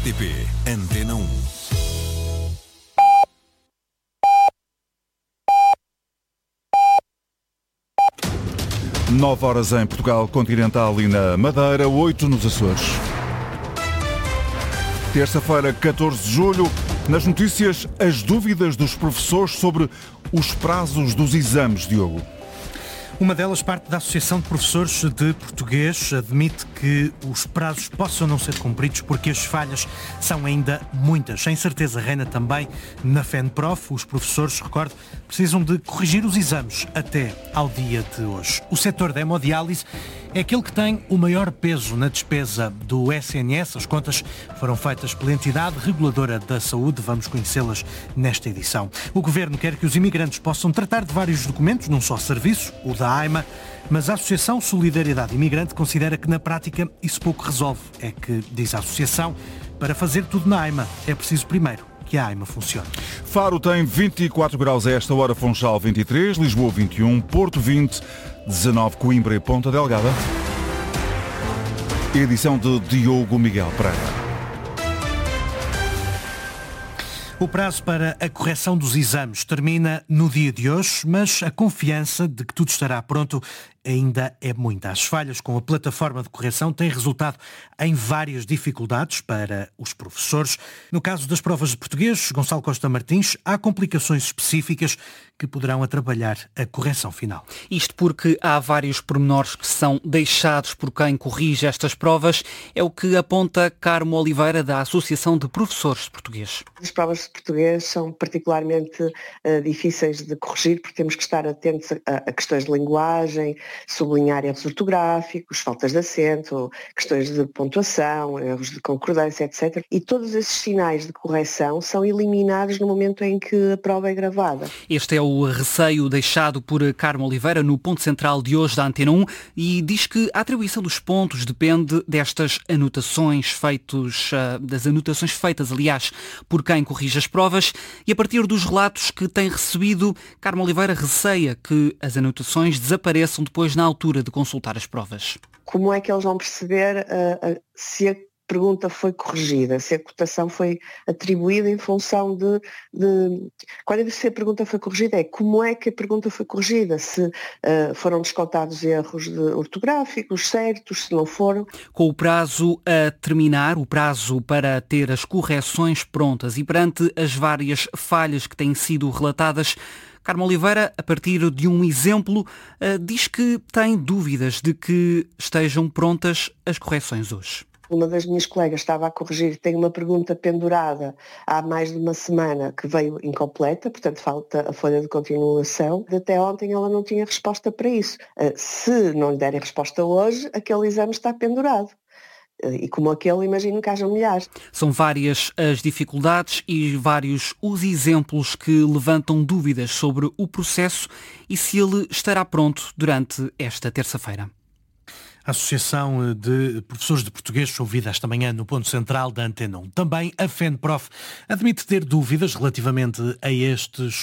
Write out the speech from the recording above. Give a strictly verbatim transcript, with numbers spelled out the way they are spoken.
R T P Antena um. Nove horas em Portugal Continental e na Madeira, oito nos Açores. Terça-feira, catorze de julho. Nas notícias, as dúvidas dos professores sobre os prazos dos exames, Diogo. Uma delas parte da Associação de Professores de Português. Admite que os prazos possam não ser cumpridos porque as falhas são ainda muitas. A incerteza reina também na FENPROF. Os professores, recordo, precisam de corrigir os exames até ao dia de hoje. O setor da hemodiálise é aquele que tem o maior peso na despesa do S N S. As contas foram feitas pela entidade reguladora da saúde. Vamos conhecê-las nesta edição. O Governo quer que os imigrantes possam tratar de vários documentos num só serviço, o da AIMA, mas a Associação Solidariedade Imigrante considera que na prática isso pouco resolve. É que, diz a Associação, para fazer tudo na AIMA é preciso primeiro que a AIMA funcione. Faro tem vinte e quatro graus a esta hora, Funchal vinte e três, Lisboa vinte e um, Porto vinte, dezanove Coimbra e Ponta Delgada. Edição de Diogo Miguel Pereira. O prazo para a correção dos exames termina no dia de hoje, mas a confiança de que tudo estará pronto ainda é muita. As falhas com a plataforma de correção têm resultado em várias dificuldades para os professores. No caso das provas de português, Gonçalo Costa Martins, há complicações específicas que poderão atrapalhar a correção final. Isto porque há vários pormenores que são deixados por quem corrige estas provas. É o que aponta Carmo Oliveira, da Associação de Professores de Português. As provas de português são particularmente uh, difíceis de corrigir porque temos que estar atentos a, a questões de linguagem, sublinhar erros ortográficos, faltas de acento, questões de pontuação, erros de concordância, etcétera. E todos esses sinais de correção são eliminados no momento em que a prova é gravada. Este é o receio deixado por Carmo Oliveira no ponto central de hoje da Antena um e diz que a atribuição dos pontos depende destas anotações feitos, das anotações feitas, aliás, por quem corrige as provas, e a partir dos relatos que tem recebido, Carmo Oliveira receia que as anotações desapareçam depois na altura de consultar as provas. Como é que eles vão perceber uh, uh, se a pergunta foi corrigida, se a cotação foi atribuída em função de, de... Quando eu digo se a pergunta foi corrigida, é como é que a pergunta foi corrigida, se uh, foram descontados erros de ortográficos certos, se não foram. Com o prazo a terminar, o prazo para ter as correções prontas e perante as várias falhas que têm sido relatadas, Carmo Oliveira, a partir de um exemplo, diz que tem dúvidas de que estejam prontas as correções hoje. Uma das minhas colegas estava a corrigir, tem uma pergunta pendurada há mais de uma semana que veio incompleta, portanto falta a folha de continuação. Até ontem ela não tinha resposta para isso. Se não lhe derem resposta hoje, aquele exame está pendurado. E como aquele, imagino que haja milhares. São várias as dificuldades e vários os exemplos que levantam dúvidas sobre o processo e se ele estará pronto durante esta terça-feira. A Associação de Professores de Português, ouvida esta manhã no ponto central da Antena um. Também a FENPROF admite ter dúvidas relativamente a estes